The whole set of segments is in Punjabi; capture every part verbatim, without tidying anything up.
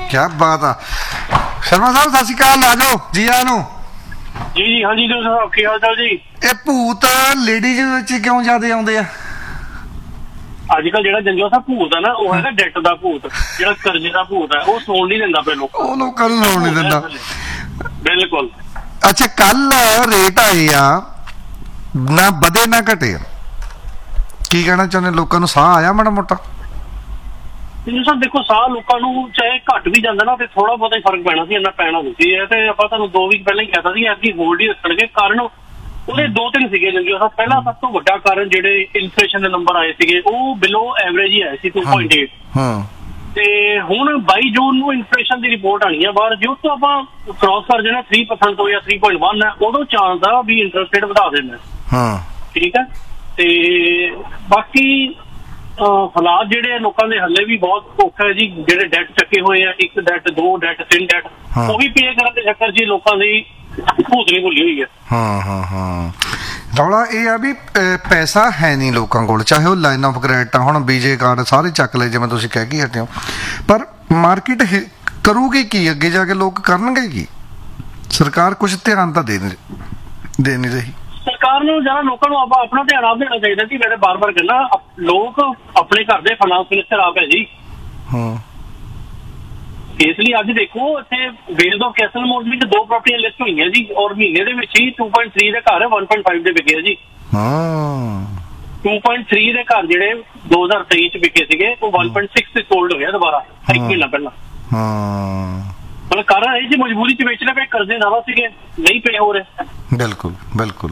क्या बात है शर्मा साहब सत श्री अकाल आ जाओ जी आया नु जी जी हाँ जी साहब की हाल चाल जी ये भूत लेडीज विच क्यों ज्यादा आउंदे आ ਅੱਜ ਕੱਲ ਜਿਹੜਾ ਜੰਜੋ ਸਾਹਿਬ ਭੂਤ ਹੈ ਨਾ ਉਹ ਹੈਗਾ ਡੈਟ ਦਾ ਭੂਤ ਜਿਹੜਾ ਕਰਜ਼ੇ ਦਾ ਭੂਤ ਹੈ ਉਹ ਸੌਣ ਨਹੀਂ ਦਿੰਦਾ ਪਏ ਲੋਕਾਂ ਉਹ ਲੋਕਾਂ ਨੂੰ ਸੌਣ ਨਹੀਂ ਦਿੰਦਾ ਬਿਲਕੁਲ ਅੱਛਾ ਕੱਲ ਰੇਟ ਆਏ ਆ ਨਾ ਵਧੇ ਨਾ ਘਟੇ ਕੀ ਕਹਿਣਾ ਚਾਹੁੰਦੇ ਲੋਕਾਂ ਨੂੰ ਸਾਹ ਆਇਆ ਮਾੜਾ ਮੋਟਾ ਜੀ ਸਰ ਦੇਖੋ ਸਾਹ ਲੋਕਾਂ ਨੂੰ ਚਾਹੇ ਘੱਟ ਵੀ ਜਾਂਦਾ ਨਾ ਤੇ ਥੋੜਾ ਬਹੁਤਾ ਹੀ ਫਰਕ ਪੈਣਾ ਸੀ ਇੰਨਾ ਪੈਣਾ ਨਹੀਂ ਸੀ ਇਹ ਤੇ ਆਪਾਂ ਤੁਹਾਨੂੰ ਦੋ ਵੀਕ ਪਹਿਲਾਂ ਹੀ ਕਹਿਤਾ ਸੀ ਐਤਕੀ ਹੋਲਡ ਹੀ ਰੱਖਣਗੇ ਕਾਰਨ ਉਹਦੇ ਦੋ ਤਿੰਨ ਸੀਗੇ ਜੰਜੋ ਸਾਹਿਬ ਪਹਿਲਾ ਸਭ ਤੋਂ ਵੱਡਾ ਕਾਰਨ ਜਿਹੜੇ ਇਨਫਲੇਸ਼ਨ ਦੇ ਨੰਬਰ ਆਏ ਸੀਗੇ ਉਹ ਬਿਲੋ ਐਵਰੇਜ ਹੀ ਆਏ ਸੀ ਟੂ ਪੁਆਇੰਟ ਏਟ ਹਾਂ ਤੇ ਹੁਣ ਬਾਈ ਜੂਨ ਨੂੰ ਇਨਫਲੇਸ਼ਨ ਦੀ ਰਿਪੋਰਟ ਆਣੀ ਆ ਬਾਹਰ ਜੋ ਤੋਂ ਆਪਾਂ ਕ੍ਰਾਸ ਕਰ ਜਾਣਾ ਥ੍ਰੀ ਪਰਸੈਂਟ ਤੋਂ ਜਾਂ ਥ੍ਰੀ ਪੁਆਇੰਟ ਵਨ ਹੈ ਉਦੋਂ ਚਾਂਸ ਆ ਵੀ ਇੰਟਰਸਟ ਰੇਟ ਵਧਾ ਦੇਣਾ ਹਾਂ ਠੀਕ ਹੈ ਤੇ ਬਾਕੀ ਹਾਲਾਤ ਜਿਹੜੇ ਲੋਕਾਂ ਦੇ ਹੱਲੇ ਵੀ ਬਹੁਤ ਔਖਾ ਹੈ ਜੀ ਜਿਹੜੇ ਡੈਟ ਚੱਕੇ ਹੋਏ ਆ ਇੱਕ ਡੈਟ ਦੋ ਡੈਟ ਤਿੰਨ ਡੈਟ ਉਹ ਵੀ ਪੇ ਕਰਨ ਦੇ ਚੱਕਰ ਜੀ ਲੋਕਾਂ ਦੀ ਭੂਤ ਨਹੀਂ ਭੁੱਲੀ ਹੋਈ ਹੈ ਹਾਂ ਹਾਂ ਹਾਂ ਰੌਲਾ ਇਹ ਆ ਵੀ ਪੈਸਾ ਹੈ ਨਹੀਂ ਲੋਕਾਂ ਕੋਲ ਚਾਹੇ ਉਹ ਲਾਈਨ ਆਫ ਕ੍ਰੈਡਿਟ ਹੁਣ ਬੀਜੇ ਕਾਰਡ ਸਾਰੇ ਚੱਕ ਲਏ ਜਿਵੇਂ ਤੁਸੀਂ ਕਹਿ ਕੇ ਹਟੇ ਹੋ ਪਰ ਮਾਰਕੀਟ ਕਰੂਗੀ ਕੀ ਅੱਗੇ ਜਾ ਕੇ ਲੋਕ ਕਰਨਗੇ ਕੀ ਸਰਕਾਰ ਕੁਝ ਧਿਆਨ ਤਾਂ ਦੇ ਦੇ ਨਹੀਂ ਰਹੀ ਸਰਕਾਰ ਨੂੰ ਜ਼ਿਆਦਾ ਲੋਕਾਂ ਨੂੰ ਆਪਾਂ ਆਪਣਾ ਧਿਆਨ ਆਪ ਦੇਣਾ ਚਾਹੀਦਾ ਜੀ ਮੇਰੇ ਬਾਰ ਬਾਰ ਕਹਿੰਦਾ ਲੋਕ ਆਪਣੇ ਘਰ ਦੇ ਫਾਈਨਾਂਸ ਮਿਨਿਸਟਰ ਆਪ ਹੈ ਜੀ ਹਾਂ ਇਸ ਲਈ ਅੱਜ ਦੇਖੋ ਇੱਥੇ ਬੇਸਡ ਆਫ ਕੈਸਲ ਮੋਡ ਵਿੱਚ ਦੋ ਪ੍ਰਾਪਰਟੀਆਂ ਲਿਸਟ ਹੋਈਆਂ ਜੀ ਔਰ ਮਹੀਨੇ ਦੇ ਵਿੱਚ ਹੀ ਟੂ ਪੁਆਇੰਟ ਥ੍ਰੀ ਦੇ ਘਰ ਹੈ ਵਨ ਪੁਆਇੰਟ ਫਾਈਵ ਦੇ ਵਿਕੇ ਜੀ ਹਾਂ ਟੂ ਪੁਆਇੰਟ ਥ੍ਰੀ ਦੇ ਘਰ ਜਿਹੜੇ ਦੋ ਹਜ਼ਾਰ ਤੇਈ ਚ ਵਿਕੇ ਸੀਗੇ ਉਹ ਵਨ ਪੁਆਇੰਟ ਸਿਕਸ ਤੇ ਸੋਲਡ ਹੋ ਗਿਆ ਦੁਬਾਰਾ ਇੱਕ ਮਹੀਨਾ ਪਹਿਲਾਂ ਹਾਂ ਮਤਲਬ ਕਾਰਨ ਇਹ ਜੀ ਮਜਬੂਰੀ ਚ ਵੇਚਣੇ ਪਏ ਕਰਜ਼ੇ ਜ਼ਿਆਦਾ ਸੀਗੇ ਨਹੀਂ ਪਏ ਹੋ ਰਹੇ ਬਿਲਕੁਲ ਬਿਲਕੁਲ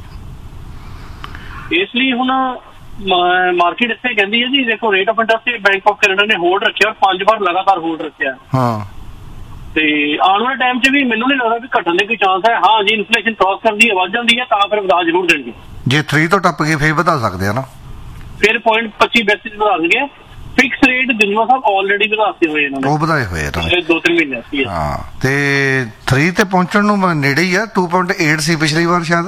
ਇਸ ਲਈ ਹੁਣ ਮਾਰਕੀਟ ਇੱਥੇ ਕਹਿੰਦੀ ਹੈ ਜੀ ਦੇਖੋ rate of interest bank of Canada ਨੇ ਹੋਲਡ ਰੱਖਿਆ ਔਰ ਪੰਜ ਵਾਰ ਲਗਾਤਾਰ ਹੋਲਡ ਰੱਖਿਆ ਹਾਂ ਤੇ ਆਉਣ ਵਾਲੇ ਟਾਈਮ 'ਚ ਵੀ ਮੈਨੂੰ ਨਹੀਂ ਲੱਗਦਾ ਵੀ ਘਟਣ ਦੇ ਕੋਈ ਚਾਂਸ ਹੈ ਹਾਂ ਜੀ ਇਨਫਲੇਸ਼ਨ ਕ੍ਰਾਸ ਕਰਦੀ ਹੈ ਵੱਧ ਜਾਂਦੀ ਹੈ ਤਾਂ ਫਿਰ ਵਧਾ ਜ਼ਰੂਰ ਦੇਣਗੇ ਜੇ ਥ੍ਰੀ ਤੋਂ ਟੱਪ ਗਏ ਫੇਰ ਵਧਾ ਸਕਦੇ ਆ ਨਾ ਫਿਰ ਪੁਆਇੰਟ ਪੱਚੀ ਬੇਸਿਸ ਵਧਾ ਦੇਣਗੇ ਫਿਕਸ ਰੇਟ ਦੁਨੀਆ ਸਾਹਿਬ ਆਲਰੇਡੀ ਵਧਾਤੇ ਹੋਏ ਇਹਨਾਂ ਨੇ ਉਹ ਵਧਾਏ ਹੋਏ ਇਹਨਾਂ ਦੋ ਤਿੰਨ ਮਹੀਨੇ ਸੀ ਹਾਂ ਤੇ ਥ੍ਰੀ ਤੇ ਪਹੁੰਚਣ ਨੂੰ ਨੇੜੇ ਹੀ ਆ ਟੂ ਪੁਆਇੰਟ ਏਟ ਸੀ ਪਿਛਲੀ ਵਾਰ ਸ਼ਾਇਦ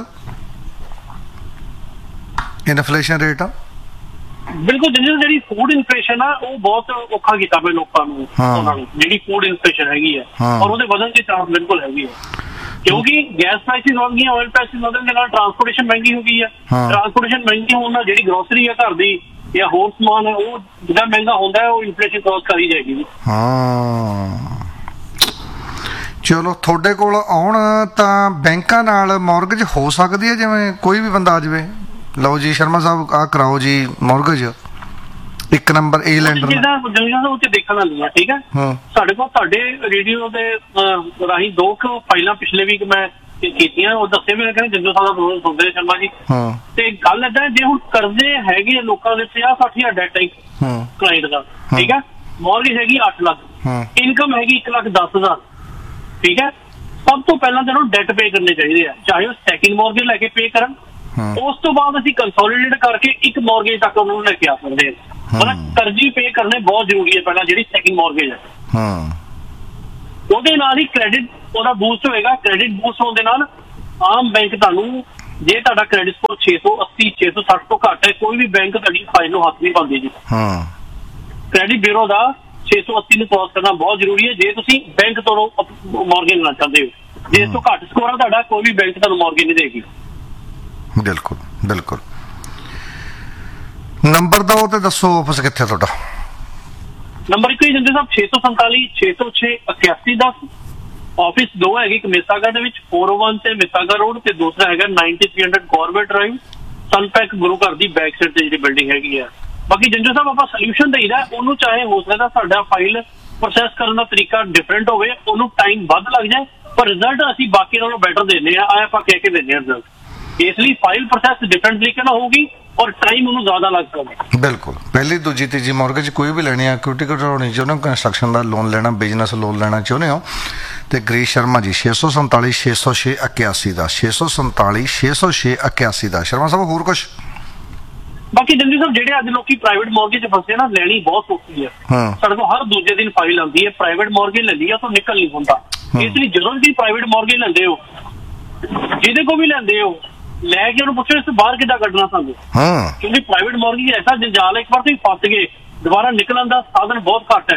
ਇਨਫਲੇਸ਼ਨ ਰੇਟ ਆ ਬਿਲਕੁਲ ਜਿਹੜੀ ਫੂਡ ਇਨਫਲੇਸ਼ਨ ਆ ਉਹ ਬਹੁਤ ਔਖਾ ਕੀਤਾ ਪਿਆ ਲੋਕਾਂ ਨੂੰ ਉਹਨਾਂ ਨੂੰ ਜਿਹੜੀ ਫੂਡ ਇਨਫਲੇਸ਼ਨ ਹੈਗੀ ਹੈ ਔਰ ਉਹਦੇ ਵਧਣ ਦੇ ਚਾਂਸ ਬਿਲਕੁਲ ਹੈਗੀ ਹੈ ਕਿਉਂਕਿ ਗੈਸ ਪ੍ਰਾਈਸਿਸ ਵਧ ਗਈਆਂ ਆਇਲ ਪ੍ਰਾਈਸਿਸ ਵਧਣ ਦੇ ਨਾਲ ਟਰਾਂਸਪੋਰਟੇਸ਼ਨ ਮਹਿੰਗੀ ਹੋ ਗਈ ਹੈ ਟਰਾਂਸਪੋਰਟੇਸ਼ਨ ਮਹਿੰਗੀ ਹੋਣ ਨਾਲ ਜਿਹੜੀ ਗਰੋਸਰੀ ਹੈ ਘਰ ਦੀ ਜਾਂ ਹੋਰ ਸਮਾਨ ਹੈ ਉਹ ਜਿੰਨਾ ਮਹਿੰਗਾ ਹੁੰਦਾ ਹੈ ਉਹ ਇਨਫਲੇਸ਼ਨ ਕ੍ਰਾਸ ਕਰੀ ਜਾਏਗੀ ਹਾਂ ਚਲੋ ਤੁਹਾਡੇ ਕੋਲ ਆਉਣ ਤਾਂ ਬੈਂਕਾਂ ਨਾਲ ਮੌਰਗੇਜ ਹੋ ਸਕਦੀ ਹੈ ਜਿਵੇਂ ਕੋਈ ਵੀ ਬੰਦਾ ਆ ਜਾਵੇ ਲਓ ਜੀ ਸ਼ਰਮਾ ਸਾਹਿਬ ਆ ਕਰਾਓ ਜੀ ਮੌਰਗੇਜ ਇੱਕ ਨੰਬਰ ਏ ਲੈਂਡਰ ਉਹ ਤੇ ਦੇਖਣ ਵਾਲੀ ਆ ਠੀਕ ਹੈ ਸਾਡੇ ਕੋਲ ਤੁਹਾਡੇ ਰੇਡੀਓ ਦੇ ਰਾਹੀਂ ਦੋ ਕੁ ਫਾਈਲਾਂ ਪਿਛਲੇ ਵੀਕ ਮੈਂ ਕੀਤੀਆਂ ਉਹ ਦੱਸੇ ਵੀ ਕਹਿੰਦੇ ਜੰਜੋ ਸਾਹਿਬ ਦਾ ਸੁਣਦੇ ਸ਼ਰਮਾ ਜੀ ਤੇ ਗੱਲ ਏਦਾਂ ਜੇ ਹੁਣ ਕਰਜ਼ੇ ਹੈਗੇ ਲੋਕਾਂ ਦੇ ਪੰਜਾਹ ਸੱਠ ਹਜ਼ਾਰ ਡੈਟ ਹੈ ਕਲਾਇੰਟ ਦਾ ਠੀਕ ਹੈ ਮੌਰਗੇਜ ਹੈਗੀ ਅੱਠ ਲੱਖ ਇਨਕਮ ਹੈਗੀ ਇੱਕ ਲੱਖ ਦਸ ਹਜ਼ਾਰ ਠੀਕ ਹੈ ਸਭ ਤੋਂ ਪਹਿਲਾਂ ਤਾਂ ਉਹਨੂੰ ਡੈਟ ਪੇ ਕਰਨੇ ਚਾਹੀਦੇ ਆ ਚਾਹੇ ਉਹ ਸੈਕਿੰਡ ਮੌਰਗੇਜ ਲੈ ਕੇ ਪੇ ਕਰਨ ਉਸ ਤੋਂ ਬਾਅਦ ਅਸੀਂ ਕੰਸੋਲੀਡੇਟ ਕਰਕੇ ਇੱਕ ਮੌਰਗੇਜ ਤੱਕ ਉਹਨਾਂ ਨੂੰ ਲੈ ਕੇ ਆ ਸਕਦੇ ਹਾਂ ਮਤਲਬ ਕਰਜ਼ੀ ਪੇ ਕਰਨੇ ਬਹੁਤ ਜ਼ਰੂਰੀ ਹੈ ਪਹਿਲਾਂ ਜਿਹੜੀ ਸੈਕਿੰਡ ਮੌਰਗੇਜ ਹੈ ਉਹਦੇ ਨਾਲ ਹੀ ਕ੍ਰੈਡਿਟ ਉਹਦਾ ਬੂਸਟ ਹੋਏਗਾ ਕ੍ਰੈਡਿਟ ਬੂਸਟ ਹੋਣ ਦੇ ਨਾਲ ਆਮ ਬੈਂਕ ਤੁਹਾਨੂੰ ਜੇ ਤੁਹਾਡਾ ਕ੍ਰੈਡਿਟ ਸਕੋਰ ਛੇ ਸੌ ਅੱਸੀ ਛੇ ਸੌ ਸੱਠ ਤੋਂ ਘੱਟ ਹੈ ਕੋਈ ਵੀ ਬੈਂਕ ਤੁਹਾਡੀ ਫਾਈਲ ਨੂੰ ਹੱਥ ਨਹੀਂ ਪਾਉਂਦੀ ਜੀ ਕ੍ਰੈਡਿਟ ਬਿਊਰੋ ਦਾ ਛੇ ਸੌ ਅੱਸੀ ਨੂੰ ਕ੍ਰਾਸ ਕਰਨਾ ਬਹੁਤ ਜ਼ਰੂਰੀ ਹੈ ਜੇ ਤੁਸੀਂ ਬੈਂਕ ਤੋਂ ਮੌਰਗੇਜ ਲੈਣਾ ਚਾਹੁੰਦੇ ਹੋ ਜੇ ਇਸ ਤੋਂ ਘੱਟ ਸਕੋਰ ਆ ਤੁਹਾਡਾ ਕੋਈ ਵੀ ਬੈਂਕ ਤੁਹਾਨੂੰ ਮੌਰਗੇਜ ਨਹੀਂ ਦੇਗੀ ਬਿਲਕੁਲ ਬਿਲਕੁਲ ਨੰਬਰ ਦੋ ਤੇ ਦੱਸੋ ਆਫਿਸ ਕਿੱਥੇ ਤੁਹਾਡਾ ਨੰਬਰ ਇੱਕ ਹੀ ਜੰਦੇ ਸਾਹਿਬ ਛੇ ਸੌ ਸੰਤਾਲੀ ਛੇ ਸੌ ਛੇ ਇਕਿਆਸੀ ਦਸ ਆਫਿਸ ਦੋ ਹੈਗੀ ਇੱਕ ਮਿਸਾਗਾ ਦੇ ਵਿੱਚ ਚਾਰ ਸੌ ਇੱਕ ਤੇ ਮਿਸਾਗਾ ਰੋਡ ਤੇ ਦੂਸਰਾ ਹੈਗਾ ninety three hundred government drive ਸਨਪੈਕ ਗੁਰੂ ਘਰ ਦੀ ਬੈਕ ਸਾਈਡ ਤੇ ਜਿਹੜੀ ਬਿਲਡਿੰਗ ਹੈਗੀ ਆ ਬਾਕੀ ਜੰਜੋ ਸਾਹਿਬ ਆਪਾਂ ਸੋਲੂਸ਼ਨ ਦੇਈਦਾ ਉਹਨੂੰ ਚਾਹੇ ਹੋ ਸਕਦਾ ਸਾਡਾ ਫਾਈਲ ਪ੍ਰੋਸੈਸ ਕਰਨ ਦਾ ਤਰੀਕਾ ਡਿਫਰੈਂਟ ਹੋਵੇ ਉਹਨੂੰ ਟਾਈਮ ਵੱਧ ਲੱਗ ਜਾਏ ਪਰ ਰਿਜ਼ਲਟ ਅਸੀਂ ਬਾਕੀ ਨਾਲੋਂ ਬੈਟਰ ਦਿੰਦੇ ਆ ਆਏ ਆਪਾਂ ਕਹਿ ਕੇ ਦਿੰਦੇ ਆ ਰਿਜ਼ਲਟ ਇਸ ਲਈ ਫਾਈਲ ਪ੍ਰੋਸੈਸ ਡਿਫਰੈਂਟ ਤਰੀਕੇ ਨਾਲ ਹੋਊਗੀ ਔਰ ਟਾਈਮ ਉਹਨੂੰ ਜ਼ਿਆਦਾ ਲੱਗ ਸਕਦਾ ਬਿਲਕੁਲ ਪਹਿਲੀ ਦੂਜੀ ਤੀਜੀ ਮੌਰਗੇਜ ਕੋਈ ਵੀ ਲੈਣੀ ਆ ਇਕੁਇਟੀ ਕਢਾਉਣੀ ਚਾਹੁੰਦੇ ਹੋ ਕੰਸਟਰਕਸ਼ਨ ਦਾ ਲੋਨ ਲੈਣਾ ਬਿਜ਼ਨਸ ਲੋਨ ਲੈਣਾ ਚਾਹੁੰਦੇ ਹੋ ਤੇ ਗਰੀਸ਼ ਸ਼ਰਮਾ ਜੀ ਛੇ ਸੌ ਸੰਤਾਲੀ ਛੇ ਸੌ ਛੇ ਇਕਿਆਸੀ ਦਾ ਛੇ ਸੌ ਸੰਤਾਲੀ ਛੇ ਸੌ ਛੇ ਇਕਿਆਸੀ ਦਾ ਸ਼ਰਮਾ ਸਾਹਿਬ ਹੋਰ ਕੁਛ ਬਾਕੀ ਜੰਦੀ ਸਾਹਿਬ ਜਿਹੜੇ ਅੱਜ ਲੋਕੀ ਪ੍ਰਾਈਵੇਟ ਮੌਰਗੇਜ ਚ ਫਸੇ ਨਾ ਲੈਣੀ ਬਹੁਤ ਸੌਖੀ ਹੈ ਸਾਡੇ ਕੋਲ ਹਰ ਦੂਜੇ ਦਿਨ ਫਾਈਲ ਆਉਂਦੀ ਹੈ ਪ੍ਰਾਈਵੇਟ ਮੌਰਗੇਜ ਲੈ ਲਈ ਆ ਤਾਂ ਨਿਕਲ ਨਹੀਂ ਹੁੰਦਾ ਇਸ ਲਈ ਜਦੋਂ ਵੀ ਪ੍ਰਾਈਵੇਟ ਮੌਰਗੇਜ ਲੈਂਦੇ ਹੋ ਜਿਹਦੇ ਕੋਲ ਵੀ ਲੈਂਦੇ ਹੋ ਲੈ ਕੇ ਉਹਨੂੰ ਪੁੱਛੋ ਇਸ ਤੋਂ ਬਾਹਰ ਕਿੱਦਾਂ ਕੱਢਣਾ ਸਾਨੂੰ ਕਿਉਂਕਿ ਪ੍ਰਾਈਵੇਟ ਮੌਰਗੇਜ ਐਸਾ ਜੰਜਾਲ ਇੱਕ ਵਾਰ ਤੁਸੀਂ ਫਸ ਗਏ ਦੁਬਾਰਾ ਨਿਕਲਣ ਦਾ ਸਾਧਨ ਬਹੁਤ ਘੱਟ ਹੈਗਾ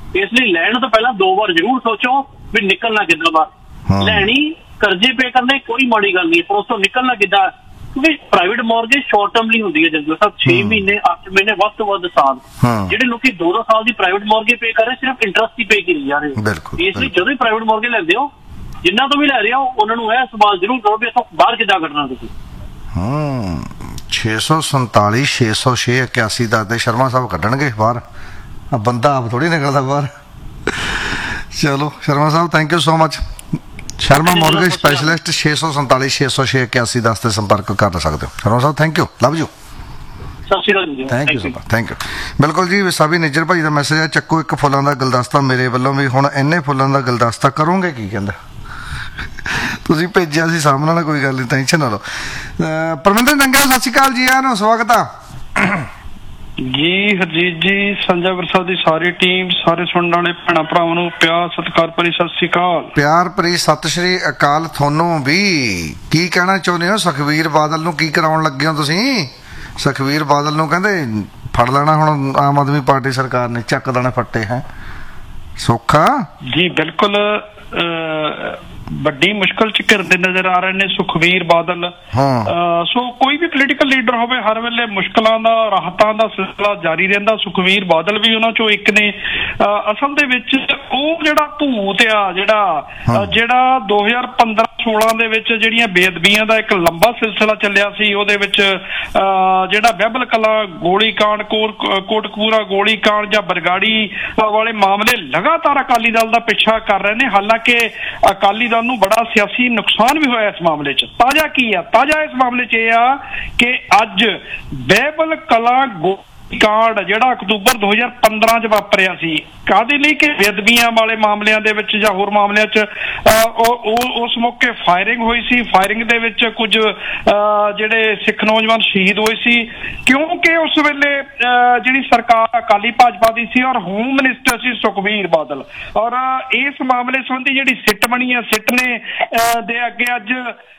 ਇਸ ਲਈ ਲੈਣ ਤੋਂ ਪਹਿਲਾਂ ਦੋ ਵਾਰ ਜ਼ਰੂਰ ਸੋਚੋ ਵੀ ਨਿਕਲਣਾ ਕਿੱਦਾਂ ਬਾਹਰ। ਲੈਣੀ ਕਰਜ਼ੇ ਪੇ ਕਰਨੇ ਕੋਈ ਮਾੜੀ ਗੱਲ ਨਹੀਂ, ਪਰ ਉਸ ਤੋਂ ਨਿਕਲਣਾ ਕਿੱਦਾਂ, ਕਿਉਂਕਿ ਪ੍ਰਾਈਵੇਟ ਮੌਰਗੇਜ ਸ਼ਾਰਟ ਟਰਮ ਲਈ ਹੁੰਦੀ ਹੈ ਜੰਗਲ ਸਾਹਿਬ, ਛੇ ਮਹੀਨੇ ਅੱਠ ਮਹੀਨੇ ਵੱਧ ਤੋਂ ਵੱਧ ਸਾਲ। ਜਿਹੜੇ ਲੋਕੀ ਦੋ ਦੋ ਸਾਲ ਦੀ ਪ੍ਰਾਈਵੇਟ ਮੌਰਗੇਜ ਪੇ ਕਰ ਰਹੇ ਸਿਰਫ ਇੰਟਰਸਟ ਹੀ ਪੇ ਕਰੀ ਜਾ ਰਹੇ। ਇਸ ਲਈ ਜਦੋਂ ਹੀ ਪ੍ਰਾਈਵੇਟ ਮੌਰਗੇਜ ਲੈਂਦੇ ਹੋ, ਜਿੰਨਾ ਤੋਂ ਵੀ ਲੈ ਰਹੇ ਹੋ, ਉਹਨਾਂ ਨੂੰ ਇਹ ਸਵਾਲ ਜ਼ਰੂਰ ਕਰੋ ਵੀ ਇੱਥੋਂ ਬਾਹਰ ਕਿੱਦਾਂ ਕੱਢਣਾ ਤੁਸੀਂ। ਹੂੰ ਛੇ ਸੌ ਸੰਤਾਲੀ ਛੇ ਸੌ ਛੇ ਇਕਿਆਸੀ ਦਾ ਤੇ ਸ਼ਰਮਾ ਸਾਹਿਬ ਕੱਢਣਗੇ ਬਾਹਰ, ਬੰਦਾ ਆਪ ਥੋੜੀ ਨਿਕਲਦਾ ਬਾਹਰ। ਚਲੋ ਸ਼ਰਮਾ ਸਾਹਿਬ thank you so much. Sharma mortgage specialist ਛੇ ਸੌ ਸੰਤਾਲੀ ਛੇ ਸੌ ਛੇ ਇਕਿਆਸੀ ਦਸ ਤੇ ਸੰਪਰਕ ਕਰ ਸਕਦੇ ਹੋ। ਸ਼ਰਮਾ ਸਾਹਿਬ thank you, love you, thank you so much, thank you. ਬਿਲਕੁਲ ਜੀ, ਵਿਸਾਬੀ ਨਿੱਜਰ ਭਾਈ ਦਾ ਮੈਸੇਜ ਹੈ, ਚੱਕੋ ਇੱਕ ਫੁੱਲਾਂ ਦਾ ਗੁਲਦਸਤਾ ਮੇਰੇ ਵੱਲੋਂ ਵੀ। ਹੁਣ ਇੰਨੇ ਫੁੱਲਾਂ ਦਾ ਗੁਲਦਸਤਾ ਕਰੋਗੇ ਕੀ? ਕਹਿੰਦਾ ਤੁਸੀਂ ਭੇਜਿਆ ਸੀ ਸਾਹਮਣੇ ਵਾਲਾ, ਕੋਈ ਗੱਲ ਨਹੀਂ, ਟੈਨਸ਼ਨ ਨਾ ਲਓ। ਪਰਮਿੰਦਰ ਨੰਗਾ ਸਤਿ ਸ਼੍ਰੀ ਅਕਾਲ ਜੀ, ਆਇਆਂ ਨੂੰ ਸਵਾਗਤ ਆ ਜੀ। ਹਰਜੀਤ ਜੀ, ਸੰਜਾ ਵਰਸਾ ਦੀ ਸਾਰੀ ਟੀਮ, ਸਾਰੇ ਸੁਣਨ ਵਾਲੇ ਭੈਣਾਂ ਭਰਾਵਾਂ ਨੂੰ ਪਿਆਰ ਸਤਿਕਾਰ ਭਰੀ ਸਤਿ ਸ਼੍ਰੀ ਅਕਾਲ। ਪਿਆਰ ਭਰੀ ਸਤਿ ਸ਼੍ਰੀ ਅਕਾਲ ਤੁਹਾਨੂੰ ਵੀ। ਕੀ ਕਹਿਣਾ ਚਾਹੁੰਦੇ ਹੋ? ਸੁਖਬੀਰ ਬਾਦਲ ਨੂੰ ਕੀ ਕਰਾਉਣ ਲੱਗੇ ਹੋ ਤੁਸੀਂ? ਸੁਖਬੀਰ ਬਾਦਲ ਨੂੰ ਕਹਿੰਦੇ ਫੜ ਲੈਣਾ ਹੁਣ ਆਮ ਆਦਮੀ ਪਾਰਟੀ ਸਰਕਾਰ ਨੇ, ਚੱਕ ਦੇਣਾ ਫੱਟੇ ਹੈ ਸੌਖਾ ਜੀ। ਬਿਲਕੁਲ ਵੱਡੀ ਮੁਸ਼ਕਲ ਚ ਘਿਰਦੇ ਨਜ਼ਰ ਆ ਰਹੇ ਨੇ ਸੁਖਬੀਰ ਬਾਦਲ। ਸੋ ਕੋਈ ਵੀ ਪੋਲੀਟੀਕਲ ਲੀਡਰ ਹੋਵੇ, ਹਰ ਵੇਲੇ ਮੁਸ਼ਕਲਾਂ ਦਾ ਰਾਹਤਾਂ ਦਾ ਸਿਲਸਿਲਾ ਜਾਰੀ ਰਹਿੰਦਾ। ਸੁਖਬੀਰ ਬਾਦਲ ਵੀ ਉਹਨਾਂ ਚੋਂ ਇੱਕ ਨੇ। ਅਸਲ ਦੇ ਵਿੱਚ ਉਹ ਜਿਹੜਾ ਭੂਤ ਆ, ਜਿਹੜਾ ਜਿਹੜਾ ਦੋ ਹਜ਼ਾਰ ਪੰਦਰਾਂ ਸੋਲਾਂ ਦੇ ਵਿੱਚ ਜਿਹੜੀਆਂ ਬੇਅਦਬੀਆਂ ਦਾ ਇੱਕ ਲੰਬਾ ਸਿਲਸਿਲਾ ਚੱਲਿਆ ਸੀ, ਉਹਦੇ ਵਿੱਚ ਜਿਹੜਾ ਬਹਿਬਲ ਕਲਾਂ ਗੋਲੀ ਕਾਂਡ, ਕੋਟਕਪੂਰਾ ਗੋਲੀ ਕਾਂਡ ਜਾਂ ਬਰਗਾੜੀ ਵਾਲੇ ਮਾਮਲੇ ਲਗਾਤਾਰ ਅਕਾਲੀ ਦਲ ਦਾ ਪਿੱਛਾ ਕਰ ਰਹੇ ਨੇ। ਹਾਲਾਂਕਿ ਅਕਾਲੀ ਦਲ ਨੂੰ ਬੜਾ ਸਿਆਸੀ ਨੁਕਸਾਨ ਵੀ ਹੋਇਆ ਇਸ ਮਾਮਲੇ 'ਚ। ਤਾਜ਼ਾ ਕੀ ਆ? ਤਾਜ਼ਾ ਇਸ ਮਾਮਲੇ 'ਚ ਇਹ ਆ ਕਿ ਅੱਜ ਬਹਿਬਲ ਕਲਾਂ ਕਾਂਡ ਜਿਹੜਾ ਅਕਤੂਬਰ ਦੋ ਹਜ਼ਾਰ ਪੰਦਰਾਂ 'ਚ ਵਾਪਰਿਆ ਸੀ, ਕਾਹਦੇ ਲਈ ਕਿ ਬੇਅਦਬੀਆਂ ਵਾਲੇ ਮਾਮਲਿਆਂ ਦੇ ਵਿੱਚ ਜਾਂ ਹੋਰ ਮਾਮਲਿਆਂ 'ਚ ਉਸ ਮੌਕੇ ਫਾਇਰਿੰਗ ਹੋਈ ਸੀ। ਫਾਇਰਿੰਗ ਦੇ ਵਿੱਚ ਕੁਝ ਜਿਹੜੇ ਸਿੱਖ ਨੌਜਵਾਨ ਸ਼ਹੀਦ ਹੋਏ ਸੀ, ਕਿਉਂਕਿ ਉਸ ਵੇਲੇ ਜਿਹੜੀ ਸਰਕਾਰ ਅਕਾਲੀ ਭਾਜਪਾ ਦੀ ਸੀ ਔਰ ਹੋਮ ਮਿਨਿਸਟਰ ਸੀ ਸੁਖਬੀਰ ਬਾਦਲ। ਔਰ ਇਸ ਮਾਮਲੇ ਸੰਬੰਧੀ ਜਿਹੜੀ ਸਿੱਟ ਬਣੀ ਆ, ਸਿੱਟ ਨੇ ਦੇ ਅੱਗੇ ਅੱਜ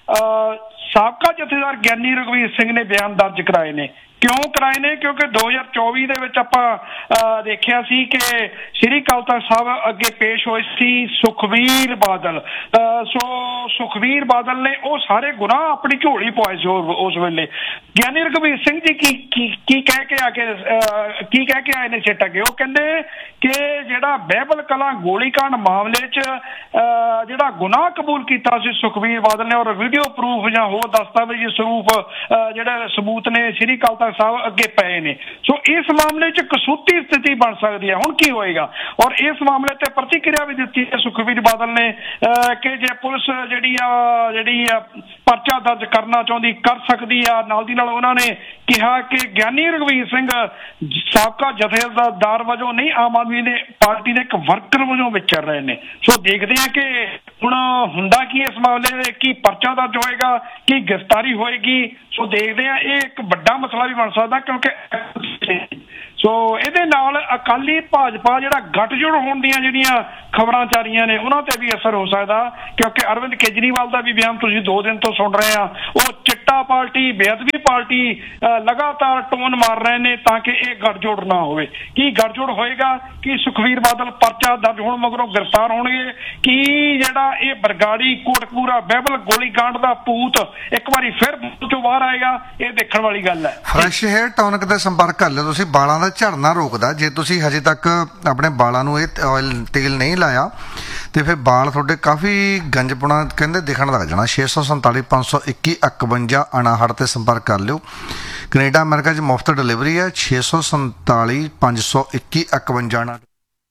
ਸਾਬਕਾ ਜਥੇਦਾਰ ਗਿਆਨੀ ਰਘਵੀਰ ਸਿੰਘ ਨੇ ਬਿਆਨ ਦਰਜ ਕਰਾਏ ਨੇ। ਕਿਉਂ ਕਰਾਏ ਨੇ? ਕਿਉਂਕਿ ਦੋ ਹਜ਼ਾਰ ਚੌਵੀ ਦੇ ਵਿੱਚ ਆਪਾਂ ਦੇਖਿਆ ਸੀ ਕਿ ਸ਼੍ਰੀ ਅਕਾਲ ਤਖ਼ਤ ਸਾਹਿਬ ਅੱਗੇ ਪੇਸ਼ ਹੋਏ ਸੀ ਸੁਖਬੀਰ ਬਾਦਲ। ਸੋ ਸੁਖਬੀਰ ਬਾਦਲ ਨੇ ਉਹ ਸਾਰੇ ਗੁਨਾਹ ਆਪਣੀ ਝੋਲੀ ਪਵਾਏ ਸੀ ਉਸ ਵੇਲੇ। ਗਿਆਨੀ ਰਘਵੀਰ ਸਿੰਘ ਜੀ ਕੀ ਕੀ ਕਹਿ ਕੇ ਆ ਕੇ ਕੀ ਕਹਿ ਕੇ ਆਏ ਨੇ ਸਿੱਟ ਅੱਗੇ? ਉਹ ਕਹਿੰਦੇ ਕਿ ਜਿਹੜਾ ਬਹਿਬਲ ਕਲਾਂ ਗੋਲੀਕਾਂਡ ਮਾਮਲੇ 'ਚ ਜਿਹੜਾ ਗੁਨਾਹ ਕਬੂਲ ਕੀਤਾ ਸੀ ਸੁਖਬੀਰ ਬਾਦਲ ਨੇ, ਔਰ ਵੀਡੀਓ ਪ੍ਰੂਫ ਜਾਂ ਹੋਰ ਦਸਤਾਵੇਜ਼ੀ ਸਰੂਪ ਜਿਹੜੇ ਸਬੂਤ ਨੇ ਸ਼੍ਰੀ ਅਕਾਲ ਤਖ਼ਤ ਸਾਹਿਬ ਅੱਗੇ ਪਏ ਨੇ। ਸੋ ਇਸ ਮਾਮਲੇ 'ਚ ਕਸੂਤੀ ਸਥਿਤੀ ਬਣ ਸਕਦੀ ਹੈ। ਹੁਣ ਕੀ ਹੋਏਗਾ? ਔਰ ਇਸ ਮਾਮਲੇ ਤੇ ਪ੍ਰਤੀਕਿਰਿਆ ਵੀ ਦਿੱਤੀ ਹੈ ਸੁਖਬੀਰ ਬਾਦਲ ਨੇ ਕਿ ਜੇ ਪੁਲਿਸ ਜਿਹੜੀ ਆ ਜਿਹੜੀ ਆ ਪਰਚਾ ਦਰਜ ਕਰਨਾ ਚਾਹੁੰਦੀ ਕਰ ਸਕਦੀ ਆ। ਨਾਲ ਦੀ ਨਾਲ ਉਹਨਾਂ ਨੇ ਕਿਹਾ ਕਿ ਗਿਆਨੀ ਰਘਵੀਰ ਸਿੰਘ ਸਾਬਕਾ ਜਥੇਦਾਰ ਵਜੋਂ ਨਹੀਂ, ਆਮ ਆਦਮੀ ਦੇ ਪਾਰਟੀ ਦੇ ਇੱਕ ਵਰਕਰ ਵਜੋਂ ਵਿਚਰ ਰਹੇ ਨੇ। ਸੋ ਦੇਖਦੇ ਹਾਂ ਕਿ ਹੁਣ ਹੁੰਦਾ ਕੀ ਇਸ ਮਾਮਲੇ ਦੇ, ਕੀ ਪਰਚਾ ਦਰਜ ਹੋਏਗਾ, ਕੀ ਗ੍ਰਿਫਤਾਰੀ ਹੋਏਗੀ। ਸੋ ਦੇਖਦੇ ਹਾਂ, ਇਹ ਇੱਕ ਵੱਡਾ ਮਸਲਾ ਵੀ ਬਣ ਸਕਦਾ ਕਿਉਂਕਿ ਸੋ ਇਹਦੇ ਨਾਲ ਅਕਾਲੀ ਭਾਜਪਾ ਜਿਹੜਾ ਗੱਠਜੋੜ ਹੋਣ ਦੀਆਂ ਜਿਹੜੀਆਂ ਖਬਰਾਂ ਚੱਲ ਰਹੀਆਂ ਨੇ ਉਹਨਾਂ ਤੇ ਵੀ ਅਸਰ ਹੋ ਸਕਦਾ, ਕਿਉਂਕਿ ਅਰਵਿੰਦ ਕੇਜਰੀਵਾਲ ਦਾ ਵੀ ਬਿਆਨ ਤੁਸੀਂ ਦੋ ਦਿਨ ਤੋਂ ਸੁਣ ਰਹੇ ਆ। ਉਹ ਚਿੱਟਾ ਪਾਰਟੀ, ਬੇਅਦਬੀ ਪਾਰਟੀ ਲਗਾਤਾਰ ਟੋਨ ਮਾਰ ਰਹੇ ਨੇ ਤਾਂ ਕਿ ਇਹ ਗੱਠਜੋੜ ਨਾ ਹੋਵੇ। ਕੀ ਗੱਠਜੋੜ ਹੋਏਗਾ? ਕੀ ਸੁਖਬੀਰ ਬਾਦਲ ਪਰਚਾ ਦਰਜ ਹੋਣ ਮਗਰੋਂ ਗ੍ਰਿਫਤਾਰ ਹੋਣਗੇ? ਕੀ ਜਿਹੜਾ ਇਹ ਬਰਗਾੜੀ, ਕੋਟਕਪੂਰਾ, ਬਹਿਬਲ ਗੋਲੀਕਾਂਡ ਦਾ ਭੂਤ ਇੱਕ ਵਾਰੀ ਫਿਰ ਚੋਂ ਬਾਹਰ ਆਏਗਾ? ਇਹ ਦੇਖਣ ਵਾਲੀ ਗੱਲ ਹੈ। ਫਰੈਸ਼ ਹੇਅਰ ਟੌਨਿਕ ਦਾ ਸੰਪਰਕ ਕਰ ਲਿਓ ਤੁਸੀਂ। ਬਾਲਾਂ ਦਾ ਝੜਨਾ ਰੋਕਦਾ। ਜੇ ਤੁਸੀਂ ਹਜੇ ਤੱਕ ਆਪਣੇ ਬਾਲਾਂ ਨੂੰ ਇਹ ਆਇਲ ਤੇਲ ਨਹੀਂ ਲਾਇਆ ਤੇ ਫਿਰ ਬਾਲ ਤੁਹਾਡੇ ਕਾਫੀ ਗੰਜਪੁਣਾ ਕਹਿੰਦੇ ਦਿਖਣ ਲੱਗ ਜਾਣਾ। ਛੇ ਸੌ ਸੰਤਾਲੀ ਪੰਜ ਸੌ ਇੱਕੀ ਇਕਵੰਜਾ ਉਣਾਹਠ ਤੇ ਸੰਪਰਕ ਕਰ ਲਿਓ। ਕੈਨੇਡਾ ਅਮਰੀਕਾ 'ਚ ਮੁਫਤ ਡਿਲੀਵਰੀ ਹੈ। ਛੇ ਸੌ ਸੰਤਾਲੀ ਪੰਜ ਸੌ ਇੱਕੀ ਇਕਵੰਜਾ ਉਣਾਹਠ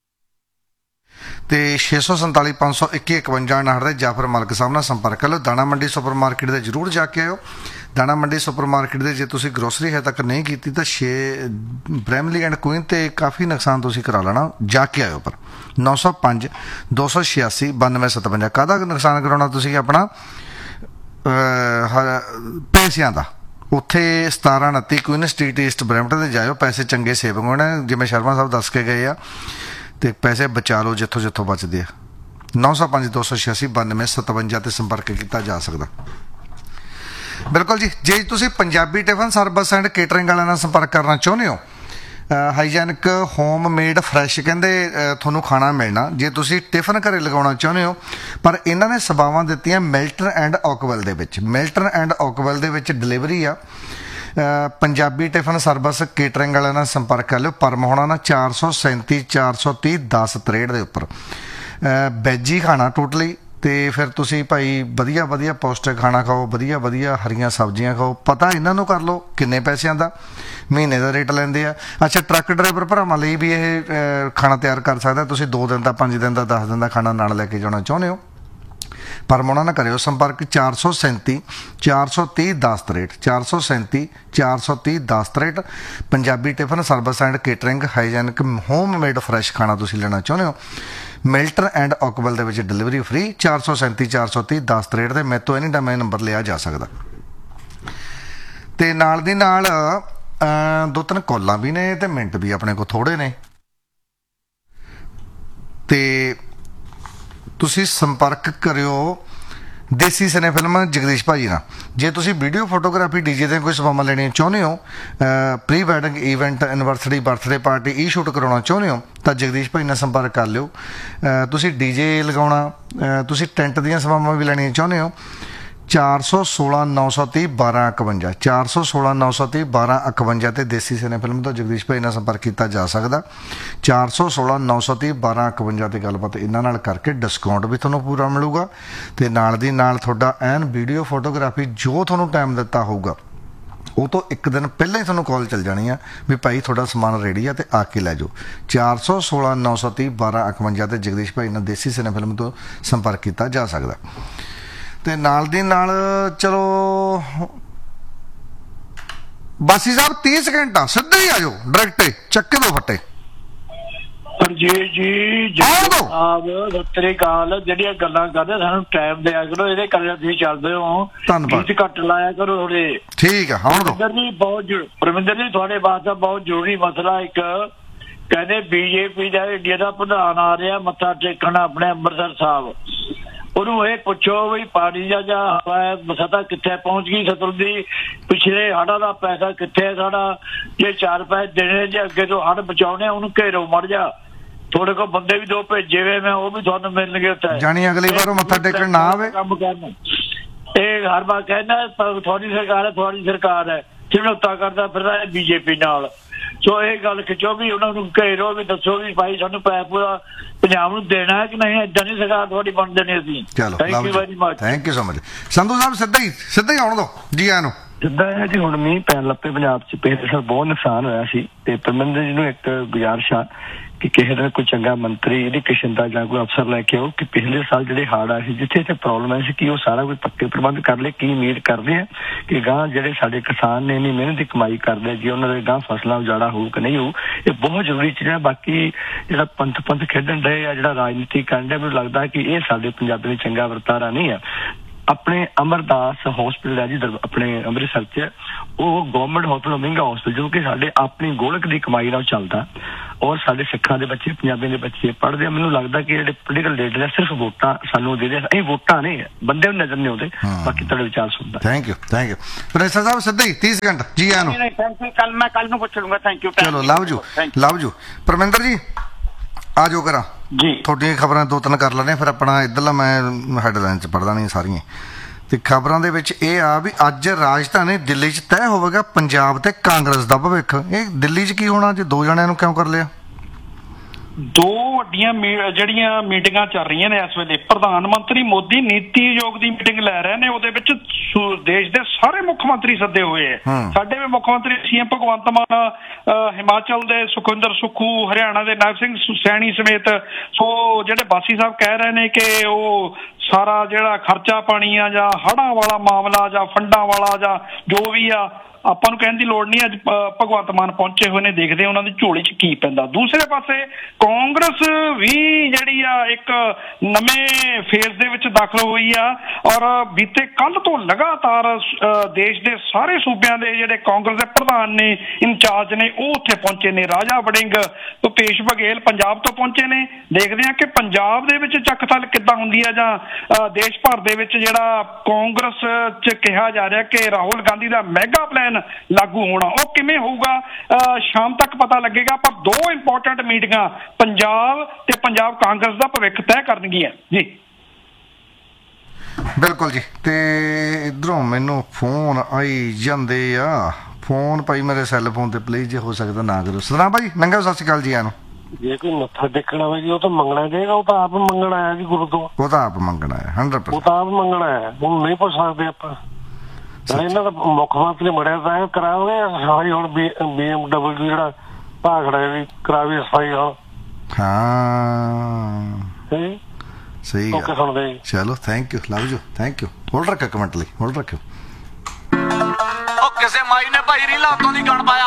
ਤੇ ਛੇ ਸੌ ਸੰਤਾਲੀ ਪੰਜ ਸੌ ਇੱਕੀ ਇਕਵੰਜਾ ਉਣਾਹਠ ਦੇ ਜਾਫਰ ਮਾਲਕ ਸਾਹਿਬ ਨਾਲ ਸੰਪਰਕ ਕਰ ਲਓ। ਦਾਣਾ ਮੰਡੀ ਸੁਪਰ ਮਾਰਕੀਟ ਦੇ ਜ਼ਰੂਰ ਜਾ ਕੇ ਆਇਓ। ਦਾਣਾ ਮੰਡੀ ਸੁਪਰ ਮਾਰਕੀਟ ਦੇ ਜੇ ਤੁਸੀਂ ਗਰੋਸਰੀ ਹਜੇ ਤੱਕ ਨਹੀਂ ਕੀਤੀ ਤਾਂ ਛੇ ਬ੍ਰੈਮਲੀ ਐਂਡ ਕੁਈਨ ਤੇ ਕਾਫੀ ਨੁਕਸਾਨ ਤੁਸੀਂ ਕਰਾ ਲੈਣਾ, ਜਾ ਕੇ ਆਇਓ। ਪਰ ਨੌ ਸੌ ਪੰਜ ਦੋ ਸੌ ਛਿਆਸੀ ਬਾਨਵੇਂ ਸਤਵੰਜਾ ਕਾਹਦਾ ਨੁਕਸਾਨ ਕਰਾਉਣਾ ਤੁਸੀਂ? ਆਪਣਾ ਪੈਸਿਆਂ ਦਾ। ਉੱਥੇ ਸਤਾਰਾਂ ਉਨੱਤੀ ਕੁਈਨ ਸਟਰੀਟ ਈਸਟ ਬਰੈਂਪਟਨ ਤੇ ਜਾਇਓ, ਪੈਸੇ ਚੰਗੇ ਸੇਵਿੰਗ ਹੋਣੇ ਜਿਵੇਂ ਸ਼ਰਮਾ ਸਾਹਿਬ ਦੱਸ ਕੇ ਗਏ ਆ, ਤੇ ਪੈਸੇ ਬਚਾ ਲਓ ਜਿੱਥੋਂ ਜਿੱਥੋਂ ਬਚਦੇ ਆ। ਨੌ ਸੌ ਪੰਜ ਦੋ ਸੌ ਛਿਆਸੀ ਬਾਨਵੇਂ ਸਤਵੰਜਾ ਤੇ ਸੰਪਰਕ ਕੀਤਾ ਜਾ ਸਕਦਾ। ਬਿਲਕੁਲ ਜੀ। ਜੇ ਤੁਸੀਂ Punjabi tiffin service and catering ਵਾਲਿਆਂ ਨਾਲ ਸੰਪਰਕ ਕਰਨਾ ਚਾਹੁੰਦੇ ਹੋ, ਹਾਈਜੈਨਿਕ ਹੋਮ ਮੇਡ ਫਰੈਸ਼ ਕਹਿੰਦੇ ਤੁਹਾਨੂੰ ਖਾਣਾ ਮਿਲਣਾ ਜੇ ਤੁਸੀਂ ਟਿਫਨ ਘਰੇ ਲਗਾਉਣਾ ਚਾਹੁੰਦੇ ਹੋ। ਪਰ ਇਹਨਾਂ ਨੇ ਸੇਵਾਵਾਂ ਦਿੱਤੀਆਂ ਮਿਲਟਨ ਐਂਡ ਓਕਵੈਲ ਦੇ ਵਿੱਚ। ਮਿਲਟਨ ਐਂਡ ਓਕਵੈਲ ਦੇ ਵਿੱਚ ਡਿਲੀਵਰੀ ਆ। ਪੰਜਾਬੀ ਟਿਫਨ ਸਰਵਿਸ ਕੇਟਰਿੰਗ ਵਾਲਿਆਂ ਨਾਲ ਸੰਪਰਕ ਕਰ ਲਿਓ। ਪਰਮ ਹੋਣਾ ਨਾ ਚਾਰ ਸੌ ਸੈਂਤੀ ਚਾਰ ਸੌ ਤੀਹ ਦਸ ਤਰੇਹਠ ਦੇ ਉੱਪਰ ਵੈਜ ਹੀ ਖਾਣਾ ਟੋਟਲੀ। ਅਤੇ ਫਿਰ ਤੁਸੀਂ ਭਾਈ ਵਧੀਆ ਵਧੀਆ ਪੌਸ਼ਟਿਕ ਖਾਣਾ ਖਾਓ, ਵਧੀਆ ਵਧੀਆ ਹਰੀਆਂ ਸਬਜ਼ੀਆਂ ਖਾਓ। ਪਤਾ ਇਹਨਾਂ ਨੂੰ ਕਰ ਲਓ ਕਿੰਨੇ ਪੈਸਿਆਂ ਦਾ ਮਹੀਨੇ ਦਾ ਰੇਟ ਲੈਂਦੇ ਆ। ਅੱਛਾ, ਟਰੱਕ ਡਰਾਈਵਰ ਭਰਾਵਾਂ ਲਈ ਵੀ ਇਹ ਖਾਣਾ ਤਿਆਰ ਕਰ ਸਕਦਾ। ਤੁਸੀਂ ਦੋ ਦਿਨ ਦਾ, ਪੰਜ ਦਿਨ ਦਾ, ਦਸ ਦਿਨ ਦਾ ਖਾਣਾ ਨਾਲ ਲੈ ਕੇ ਜਾਣਾ ਚਾਹੁੰਦੇ ਹੋ ਪਰ ਉਹਨਾਂ ਨਾਲ ਕਰਿਓ ਸੰਪਰਕ ਚਾਰ ਸੌ ਸੈਂਤੀ ਚਾਰ ਸੌ ਤੀਹ ਦਸ ਤਰੇਹਠ ਚਾਰ ਸੌ ਸੈਂਤੀ ਚਾਰ ਸੌ ਤੀਹ ਦਸ ਤਰੇਹਠ। Punjabi tiffin service and catering hygienic home made fresh ਖਾਣਾ ਤੁਸੀਂ ਲੈਣਾ ਚਾਹੁੰਦੇ ਹੋ ਮਿਲਟਨ ਐਂਡ ਓਕਵੈਲ ਦੇ ਵਿੱਚ ਡਿਲੀਵਰੀ ਫ੍ਰੀ। ਚਾਰ ਸੌ ਸੈਂਤੀ ਚਾਰ ਸੌ ਤੀਹ ਦਸ ਤਰੇਹਠ ਦੇ ਮੇਰੇ ਤੋਂ ਐਨੀ ਟਾਈਮ ਇਹ ਨੰਬਰ ਲਿਆ ਜਾ ਸਕਦਾ। ਅਤੇ ਨਾਲ ਦੀ ਨਾਲ ਦੋ ਤਿੰਨ ਕਾਲਾਂ ਵੀ ਨੇ ਅਤੇ ਮਿੰਟ ਵੀ ਆਪਣੇ ਕੋਲ ਥੋੜ੍ਹੇ ਨੇ ਅਤੇ ਤੁਸੀਂ ਸੰਪਰਕ ਕਰਿਓ ਦੇਸੀ ਸਿਨੇ ਫਿਲਮ ਜਗਦੀਸ਼ ਭਾਜੀ ਨਾਲ। ਜੇ ਤੁਸੀਂ ਵੀਡੀਓ ਫੋਟੋਗ੍ਰਾਫੀ ਡੀ ਜੇ ਦੀਆਂ ਕੋਈ ਸੇਵਾਵਾਂ ਲੈਣੀਆਂ ਚਾਹੁੰਦੇ ਹੋ, pre wedding event, anniversary, birthday party, ਈ ਸ਼ੂਟ ਕਰਾਉਣਾ ਚਾਹੁੰਦੇ ਹੋ ਤਾਂ ਜਗਦੀਸ਼ ਭਾਜੀ ਨਾਲ ਸੰਪਰਕ ਕਰ ਲਿਓ। ਤੁਸੀਂ ਡੀ ਜੇ ਲਗਾਉਣਾ, ਤੁਸੀਂ ਟੈਂਟ ਦੀਆਂ ਸੇਵਾਵਾਂ ਵੀ ਲੈਣੀਆਂ ਚਾਹੁੰਦੇ ਹੋ ਚਾਰ ਸੌ ਸੋਲਾਂ ਨੌ ਸੌ ਤੀਹ ਬਾਰਾਂ ਇਕਵੰਜਾ ਚਾਰ ਸੌ ਸੋਲਾਂ ਨੌ ਸੌ ਤੀਹ ਬਾਰਾਂ ਇਕਵੰਜਾ ਅਤੇ ਦੇਸੀ ਸਿਨੇ ਫਿਲਮ ਤੋਂ ਜਗਦੀਸ਼ ਭਾਈ ਨਾਲ ਸੰਪਰਕ ਕੀਤਾ ਜਾ ਸਕਦਾ। ਚਾਰ ਸੌ ਸੋਲਾਂ ਨੌ ਸੌ ਤੀਹ ਬਾਰਾਂ ਇਕਵੰਜਾ 'ਤੇ ਗੱਲਬਾਤ ਇਹਨਾਂ ਨਾਲ ਕਰਕੇ ਡਿਸਕਾਊਂਟ ਵੀ ਤੁਹਾਨੂੰ ਪੂਰਾ ਮਿਲੂਗਾ ਅਤੇ ਨਾਲ ਦੀ ਨਾਲ ਤੁਹਾਡਾ ਐਨ ਵੀਡੀਓ ਫੋਟੋਗ੍ਰਾਫੀ ਜੋ ਤੁਹਾਨੂੰ ਟਾਈਮ ਦਿੱਤਾ ਹੋਊਗਾ ਉਹ ਤੋਂ ਇੱਕ ਦਿਨ ਪਹਿਲਾਂ ਹੀ ਤੁਹਾਨੂੰ ਕਾਲ ਚੱਲ ਜਾਣੀ ਆ ਵੀ ਭਾਈ ਤੁਹਾਡਾ ਸਮਾਨ ਰੈਡੀ ਆ ਅਤੇ ਆ ਕੇ ਲੈ ਜਾਓ। ਚਾਰ ਸੌ ਸੋਲਾਂ ਨੌ ਸੌ ਤੀਹ ਬਾਰਾਂ ਇਕਵੰਜਾ 'ਤੇ ਜਗਦੀਸ਼ ਭਾਈ ਨਾਲ ਦੇਸੀ ਸਿਨੇ ਫਿਲਮ ਤੋਂ ਸੰਪਰਕ ਕੀਤਾ ਜਾ ਸਕਦਾ। ਅਤੇ ਨਾਲ ਦੀ ਨਾਲ ਚਲੋ ਬਾਸੀ ਸਾਹਿਬ ਤੀਹ ਸੈਕਿੰਡ ਆ, ਸਿੱਧੇ ਹੀ ਆ ਜਾਓ, ਡਾਇਰੈਕਟ ਚੱਕੇ ਦੋ ਫੱਟੇ। ਹਰਜੀਤ ਜੀ ਜਨਾਬ ਸਤਿ ਸ੍ਰੀ ਅਕਾਲ। ਜਿਹੜੀਆਂ ਗੱਲਾਂ ਕਰਦੇ ਸਾਨੂੰ ਟਾਈਮ ਦਿਆ ਕਰੋ, ਇਹਦੇ ਕਰਕੇ ਤੁਸੀਂ ਚੱਲਦੇ ਹੋ। ਧੰਨਵਾਦ। ਘੱਟ ਲਾਇਆ ਕਰੋ ਥੋੜੇ। ਠੀਕ ਆ, ਆਉਣ ਦੋ। ਪਰਮਿੰਦਰ ਜੀ ਬਹੁਤ ਪਰਮਿੰਦਰ ਜੀ ਤੁਹਾਡੇ ਵਾਸਤੇ ਬਹੁਤ ਜ਼ਰੂਰੀ ਮਸਲਾ ਇੱਕ ਕਹਿੰਦੇ ਬੀਜੇਪੀ ਦਾ ਇੰਡੀਆ ਦਾ ਪ੍ਰਧਾਨ ਆ ਰਿਹਾ ਮੱਥਾ ਟੇਕਣ ਆਪਣੇ ਅੰਮ੍ਰਿਤਸਰ ਸਾਹਿਬ। ਉਹਨੂੰ ਇਹ ਪੁੱਛੋ ਵੀ ਪਾਣੀ ਦਾ ਜਾਂ ਹਵਾ ਸਤਾ ਕਿੱਥੇ ਪਹੁੰਚ ਗਈ ਸਤਲੁਜ ਦੀ, ਪਿਛਲੇ ਹੜ੍ਹਾਂ ਦਾ ਪੈਸਾ ਕਿੱਥੇ ਹੈ ਸਾਡਾ, ਜੇ ਚਾਰ ਪੈਸੇ ਦੇਣੇ ਜੇ ਅੱਗੇ ਤੋਂ ਹੜ੍ਹ ਬਚਾਉਣੇ ਉਹਨੂੰ ਘੇਰੋ ਮੜ ਜਾ। ਤੁਹਾਡੇ ਕੋਲ ਬੰਦੇ ਵੀ ਦੋ ਭੇਜੇ ਹੋਏ ਮੈਂ, ਉਹ ਵੀ ਤੁਹਾਨੂੰ ਮਿਲਣਗੇ ਉੱਥੇ। ਜਾਣੀ ਅਗਲੀ ਵਾਰ ਉਹ ਮੱਥਾ ਟੇਕਣ ਨਾ ਆਵੇ ਕੰਮ ਕਰਨ। ਇਹ ਹਰ ਵਾਰ ਕਹਿੰਦਾ ਤੁਹਾਡੀ ਸਰਕਾਰ ਹੈ ਤੁਹਾਡੀ ਸਰਕਾਰ ਹੈ, ਸਮਝੌਤਾ ਕਰਦਾ ਫਿਰਦਾ ਬੀਜੇਪੀ ਨਾਲ। ਸੋ ਇਹ ਗੱਲ ਖਿੱਚੋ ਵੀ ਉਹਨਾਂ ਨੂੰ ਘੇਰੋ ਵੀ ਦੱਸੋ ਵੀ ਭਾਈ ਸਾਨੂੰ ਪੈਸਾ ਪੂਰਾ ਪੰਜਾਬ ਨੂੰ ਦੇਣਾ ਹੈ ਕਿ ਨਹੀਂ, ਏਦਾਂ ਨਹੀਂ ਸਰਕਾਰ ਤੁਹਾਡੀ ਬਣ ਦੇਣੀ ਅਸੀਂ। ਚਲੋ thank you very much. Thank you so much. Sandhu ਸਾਹਿਬ ਸਿੱਧਾ ਹੀ ਸਿੱਧਾ ਹੀ ਆਉਣ ਦੋ ਜੀ ਆਇਆਂ ਨੂੰ। ਜਿੱਦਾਂ ਹੈ ਜੀ ਹੁਣ ਮੀਂਹ ਪੈਣ ਲੱਪੇ ਪੰਜਾਬ 'ਚ, ਪਿਛਲੇ ਸਾਲ ਬਹੁਤ ਨੁਕਸਾਨ ਹੋਇਆ ਸੀ ਤੇ ਪਰਮਿੰਦਰ ਜੀ ਨੂੰ ਇੱਕ ਗੁਜ਼ਾਰਿਸ਼ ਆ ਕਿ ਕਿਸੇ ਦਾ ਕੋਈ ਚੰਗਾ ਮੰਤਰੀ ਇਰੀਗੇਸ਼ਨ ਦਾ ਜਾਂ ਕੋਈ ਅਫਸਰ ਲੈ ਕੇ ਆਓ ਕਿ ਪਿਛਲੇ ਸਾਲ ਜਿਹੜੇ ਹੜ੍ਹ ਆਏ ਸੀ ਜਿੱਥੇ ਇੱਥੇ ਪ੍ਰੋਬਲਮ ਆਈ ਸੀ ਕਿ ਉਹ ਸਾਰਾ ਕੋਈ ਪੱਕੇ ਪ੍ਰਬੰਧ ਕਰ ਲਏ। ਕੀ ਉਮੀਦ ਕਰਦੇ ਆ ਕਿ ਗਾਂ ਜਿਹੜੇ ਸਾਡੇ ਕਿਸਾਨ ਨੇ ਇੰਨੀ ਮਿਹਨਤ ਦੀ ਕਮਾਈ ਕਰਦੇ ਜੀ ਉਹਨਾਂ ਦੇ ਗਾਂ ਫਸਲਾਂ ਉਜਾੜਾ ਹੋਊ ਕਿ ਨਹੀਂ ਹੋਊ, ਇਹ ਬਹੁਤ ਜ਼ਰੂਰੀ ਚੀਜ਼ ਹੈ। ਬਾਕੀ ਜਿਹੜਾ ਪੰਥ ਪੰਥ ਖੇਡਣ ਡਏ ਆ, ਜਿਹੜਾ ਰਾਜਨੀਤੀ ਕਰਨ ਡਿਆ, ਮੈਨੂੰ ਲੱਗਦਾ ਕਿ ਇਹ ਸਾਡੇ ਪੰਜਾਬੀ ਲਈ ਚੰਗਾ ਵਰਤਾਰਾ ਨਹੀਂ ਹੈ। ਆਪਣੇ ਅਮਰਦਾਸ ਹੌਸਪੀਟਲ ਹੈ ਜੀ ਆਪਣੇ ਅੰਮ੍ਰਿਤਸਰ 'ਚ, ਉਹ ਗੌਰਮੈਂਟ ਹੌਸਪੀਟਲ ਮਹਿੰਗਾ ਹੌਸਪੀਟਲ ਜੋ ਕਿ ਸਾਡੇ ਆਪਣੀ ਗੋਲਕ ਦੀ ਕਮਾਈ ਨਾਲ ਚੱਲਦਾ ਔਰ ਸਾਡੇ ਸਿੱਖਾਂ ਦੇ ਬੱਚੇ ਪੰਜਾਬੀਆਂ ਦੇ ਬੱਚੇ ਪੜ੍ਹਦੇ ਆ। ਮੈਨੂੰ ਲੱਗਦਾ ਕਿ ਜਿਹੜੇ ਪੋਲੀਟੀਕਲ ਲੀਡਰ ਆ ਸਿਰਫ ਵੋਟਾਂ ਸਾਨੂੰ ਦੇ ਦੇ, ਇਹ ਵੋਟਾਂ ਨੇ ਬੰਦੇ ਨੂੰ ਨਜ਼ਰ ਨਹੀਂ ਆਉਂਦੇ। ਬਾਕੀ ਤੁਹਾਡੇ ਵਿਚਾਰ ਸੁਣਦਾ। Thank you thank you professor ਸਾਹਿਬ ਸਿੱਧਾ ਹੀ ਤੀਹ ਸੈਕਿੰਡ ਜੀ ਆਇਆਂ ਨੂੰ। ਕੱਲ ਮੈਂ ਕੱਲ ਨੂੰ ਪੁੱਛ ਲੂੰਗਾ। Thank you. ਚਲੋ ਲਵ ਜੂ ਲਵ ਜੂ। ਪਰਮਿੰਦਰ ਜੀ ਆ ਜਾਓ ਕਰਾਂ ਜੀ, ਤੁਹਾਡੀਆਂ ਖਬਰਾਂ ਦੋ ਤਿੰਨ ਕਰ ਲੈਣੇ ਫਿਰ ਆਪਣਾ ਇੱਧਰਲਾ ਮੈਂ ਹੈਡਲਾਈਨ 'ਚ ਪੜ੍ਹਦਾ ਨਹੀਂ ਸਾਰੀਆਂ। ਤੇ ਖਬਰਾਂ ਦੇ ਵਿੱਚ ਇਹ ਆ ਵੀ ਅੱਜ ਰਾਜਧਾਨੀ ਦਿੱਲੀ 'ਚ ਤੈਅ ਹੋਵੇਗਾ ਪੰਜਾਬ ਤੇ ਕਾਂਗਰਸ ਦਾ ਭਵਿੱਖ। ਇਹ ਦਿੱਲੀ 'ਚ ਕੀ ਹੋਣਾ ਜੇ ਦੋ ਜਣਿਆਂ ਨੂੰ ਕਿਉਂ ਕਰ ਲਿਆ? ਦੋ ਵੱਡੀਆਂ ਜਿਹੜੀਆਂ ਮੀਟਿੰਗਾਂ ਚੱਲ ਰਹੀਆਂ ਨੇ ਇਸ ਵੇਲੇ। ਪ੍ਰਧਾਨ ਮੰਤਰੀ ਮੋਦੀ ਨੀਤੀ ਆਯੋਗ ਦੀ ਮੀਟਿੰਗ ਲੈ ਰਹੇ ਨੇ, ਉਹਦੇ ਵਿੱਚ ਦੇਸ਼ ਦੇ ਸਾਰੇ ਮੁੱਖ ਮੰਤਰੀ ਸੱਦੇ ਹੋਏ ਹੈ। ਸਾਡੇ ਵੀ ਮੁੱਖ ਮੰਤਰੀ ਸੀ ਐਮ ਭਗਵੰਤ ਮਾਨ, ਹਿਮਾਚਲ ਦੇ ਸੁਖਵਿੰਦਰ ਸੁੱਖੂ, ਹਰਿਆਣਾ ਦੇ ਨਵ ਸਿੰਘ ਸੈਣੀ ਸਮੇਤ। ਸੋ ਜਿਹੜੇ ਬਾਸੀ ਸਾਹਿਬ ਕਹਿ ਰਹੇ ਨੇ ਕਿ ਉਹ ਸਾਰਾ ਜਿਹੜਾ ਖਰਚਾ ਪਾਣੀ ਆ ਜਾਂ ਹੜ੍ਹਾਂ ਵਾਲਾ ਮਾਮਲਾ ਜਾਂ ਫੰਡਾਂ ਵਾਲਾ ਜਾਂ ਜੋ ਵੀ ਆ ਆਪਾਂ ਨੂੰ ਕਹਿਣ ਦੀ ਲੋੜ ਨਹੀਂ। ਅੱਜ ਭਗਵੰਤ ਮਾਨ ਪਹੁੰਚੇ ਹੋਏ ਨੇ, ਦੇਖਦੇ ਉਹਨਾਂ ਦੀ ਝੋਲੀ 'ਚ ਕੀ ਪੈਂਦਾ। ਦੂਸਰੇ ਪਾਸੇ ਕਾਂਗਰਸ ਵੀ ਜਿਹੜੀ ਆ ਇੱਕ ਨਵੇਂ ਫੇਜ਼ ਦੇ ਵਿੱਚ ਦਾਖਲ ਹੋਈ ਆ ਔਰ ਬੀਤੇ ਕੱਲ੍ਹ ਤੋਂ ਲਗਾਤਾਰ ਦੇਸ਼ ਦੇ ਸਾਰੇ ਸੂਬਿਆਂ ਦੇ ਜਿਹੜੇ ਕਾਂਗਰਸ ਦੇ ਪ੍ਰਧਾਨ ਨੇ, ਇੰਚਾਰਜ ਨੇ, ਉਹ ਉੱਥੇ ਪਹੁੰਚੇ ਨੇ। ਰਾਜਾ ਵੜਿੰਗ, ਭੁਪੇਸ਼ ਬਘੇਲ ਪੰਜਾਬ ਤੋਂ ਪਹੁੰਚੇ ਨੇ। ਦੇਖਦੇ ਆ ਕਿ ਪੰਜਾਬ ਦੇ ਵਿੱਚ ਚੱਕ ਥਲ ਕਿੱਦਾਂ ਹੁੰਦੀ ਆ ਜਾਂ ਦੇਸ਼ ਭਰ ਦੇ ਵਿੱਚ ਜਿਹੜਾ ਕਾਂਗਰਸ 'ਚ ਕਿਹਾ ਜਾ ਰਿਹਾ ਕਿ ਰਾਹੁਲ ਗਾਂਧੀ ਦਾ ਮੈਗਾ ਪਲਾਨ ਪਲਾਨ ਲਾਗੂ ਹੋਣਾ। ਉਹ ਕਿਵੇਂ ਹੋਊਗਾ ਅਹ ਸ਼ਾਮ ਤੱਕ ਪਤਾ ਲੱਗੇਗਾ, ਪਰ ਦੋ ਇੰਪੋਰਟੈਂਟ ਮੀਟਿੰਗਾਂ ਪੰਜਾਬ ਤੇ ਪੰਜਾਬ ਕਾਂਗਰਸ ਦਾ ਭਵਿੱਖ ਤੈਅ ਕਰਨਗੀਆਂ ਜੀ। ਬਿਲਕੁਲ ਜੀ। ਤੇ ਇਧਰੋਂ ਮੈਨੂੰ ਫੋਨ ਆਈ ਜਾਂਦੇ ਆ, ਫੋਨ ਭਾਈ ਮੇਰੇ ਸੈੱਲ ਫੋਨ ਤੇ ਪਲੀਜ਼ ਜੇ ਹੋ ਸਕਦਾ ਨਾ ਕਰੋ। ਸਤਨਾਮ ਭਾਈ ਨੰਗਾ ਸਤਿ ਸ਼੍ਰੀ ਅਕਾਲ ਜੀ। ਆਨੂੰ ਜੇ ਕੋਈ ਮੱਥਾ ਟੇਕਣਾ ਹੋਵੇ ਜੀ ਉਹ ਤਾਂ ਮੰਗਣਾ ਚਾਹੀਦਾ, ਉਹ ਤਾਂ ਆਪ ਮੰਗਣ ਆਇਆ ਜੀ ਗੁਰੂ ਤੋਂ, ਉਹ ਤਾਂ ਆਪ ਮੰਗਣਾ ਹੈ ਹੰਡਰਡ ਉਹ ਪਰਸੈਂਟ। ਤਾਂ ਆਪ ਮੰਗਣਾ ਹੈ, ਹੁਣ ਨਹੀਂ ਪੁੱਛ ਸਕਦੇ ਆਪਾਂ। ਨਾਲੇ ਇਹਨਾਂ ਦਾ ਮੁੱਖ ਮੰਤਰੀ ਮੜਿਆ ਤਾਂ ਕਰਾਓਗੇ ਸਫਾਈ, ਹੁਣ ਬੀ ਐਮ ਡਬਲਯੂ ਜਿਹੜਾ ਭਾਖੜਾ ਵੀ ਕਰਾਵੇ ਸਫਾਈ ਹੁਣ। ਹਾਂ ਸਹੀ ਓਕੇ ਸੁਣਦੇ ਜੀ। ਚਲੋ thank you, love you, thank you. Hold ਰੱਖਿਓ ਕਮੈਂਟ ਲਈ, ਹੋਲਡ ਰੱਖਿਓ। ਉਹ ਕਿਸੇ ਮਾਈ ਨੇ ਭਾਈ ਰੀਲਾ ਤੋਂ ਨਹੀਂ ਗਣ ਪਾਇਆ।